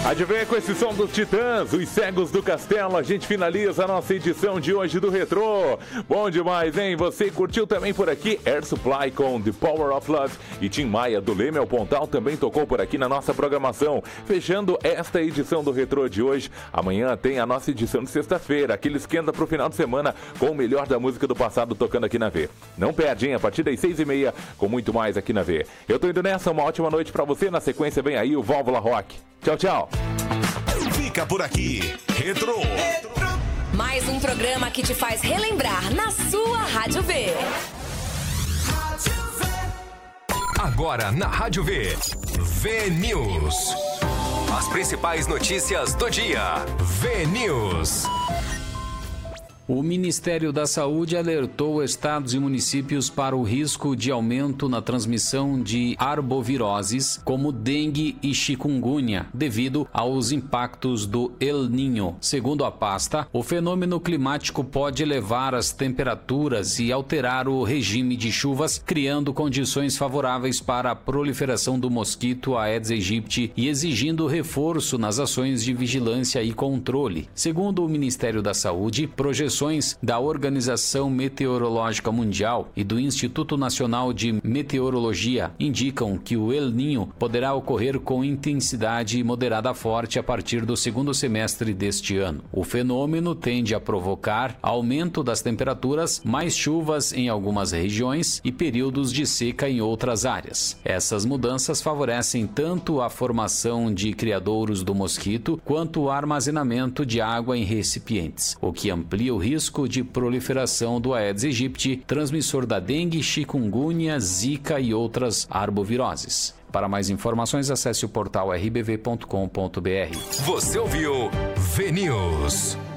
Adivinha, com esse som dos Titãs, os Cegos do Castelo, a gente finaliza a nossa edição de hoje do Retrô. Bom demais, hein? Você curtiu também por aqui Air Supply com The Power of Love e Tim Maia do Leme ao Pontal também tocou por aqui na nossa programação. Fechando esta edição do Retrô de hoje, amanhã tem a nossa edição de sexta-feira, aquele esquenta pro final de semana com o melhor da música do passado tocando aqui na V. Não perde, hein? A partir das 6h30 com muito mais aqui na V. Eu tô indo nessa, uma ótima noite pra você. Na sequência vem aí o Válvula Rock. Tchau, tchau. Fica por aqui, Retrô. Mais um programa que te faz relembrar na sua Rádio V. Agora na Rádio V, V-News. As principais notícias do dia. V-News. O Ministério da Saúde alertou estados e municípios para o risco de aumento na transmissão de arboviroses, como dengue e chikungunya, devido aos impactos do El Niño. Segundo a pasta, o fenômeno climático pode elevar as temperaturas e alterar o regime de chuvas, criando condições favoráveis para a proliferação do mosquito Aedes aegypti e exigindo reforço nas ações de vigilância e controle. Segundo o Ministério da Saúde, projeções da Organização Meteorológica Mundial e do Instituto Nacional de Meteorologia indicam que o El Niño poderá ocorrer com intensidade moderada a forte a partir do segundo semestre deste ano. O fenômeno tende a provocar aumento das temperaturas, mais chuvas em algumas regiões e períodos de seca em outras áreas. Essas mudanças favorecem tanto a formação de criadouros do mosquito quanto o armazenamento de água em recipientes, o que amplia o risco de proliferação do Aedes aegypti, transmissor da dengue, chikungunya, zika e outras arboviroses. Para mais informações, acesse o portal rbv.com.br. Você ouviu V-News.